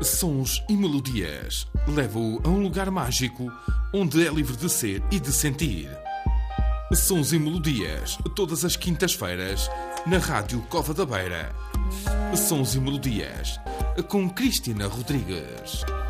Sons e melodias. Levo-o a um lugar mágico onde é livre de ser e de sentir. Sons e melodias, todas as quintas-feiras, na Rádio Cova da Beira. Sons e melodias, com Cristina Rodrigues.